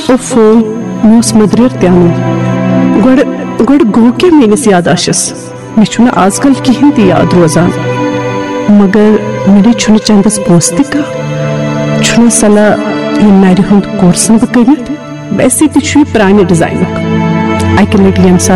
ओफो मोस मदर त्यान गो क्या मेनिस यादाशस मे आजकल कहें ती याद रोजान मगर मेरे चंदस पोस तुम सलाह ये नारि हूं कोर्सन बह कर वैसे ती प्राने डिजाइन अक लट